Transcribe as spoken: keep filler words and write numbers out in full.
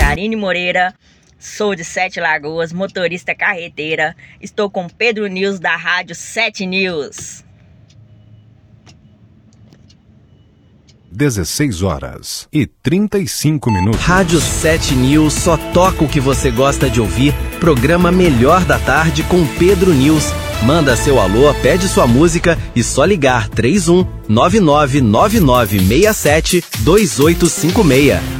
Karine Moreira, sou de Sete Lagoas, motorista carreteira. Estou com Pedro News da Rádio Sete News. dezesseis horas e trinta e cinco minutos. Rádio Sete News só toca o que você gosta de ouvir. Programa Melhor da Tarde com Pedro News. Manda seu alô, pede sua música e só ligar três um nove nove nove nove seis sete dois oito cinco seis.